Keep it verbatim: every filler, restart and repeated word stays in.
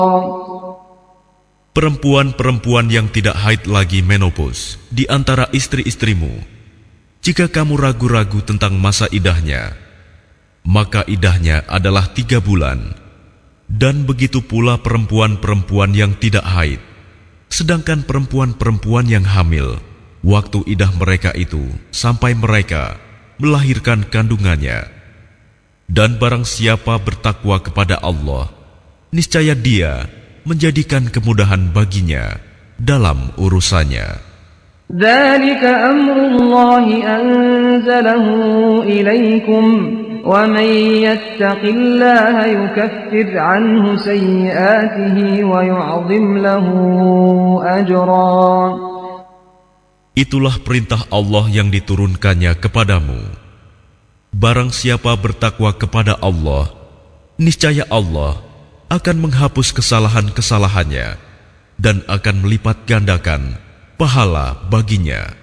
Perempuan-perempuan yang tidak haid lagi menopause di antara istri-istrimu, jika kamu ragu-ragu tentang masa idahnya, maka idahnya adalah tiga bulan. Dan begitu pula perempuan-perempuan yang tidak haid. Sedangkan perempuan-perempuan yang hamil, waktu idah mereka itu sampai mereka melahirkan kandungannya. Dan barang siapa bertakwa kepada Allah, niscaya Dia menjadikan kemudahan baginya dalam urusannya. ذَلِكَ أَمْرُ اللَّهِ أَنزَلَهُ إِلَيْكُمْ وَمَنْ يَتَّقِ اللَّهَ يُكَفِّرْ عَنْهُ سَيِّئَاتِهِ وَيُعْظِمْ لَهُ أَجْرًا. Itulah perintah Allah yang diturunkannya kepadamu. Barang siapa bertakwa kepada Allah, niscaya Allah akan menghapus kesalahan-kesalahannya dan akan melipat gandakan pahala baginya.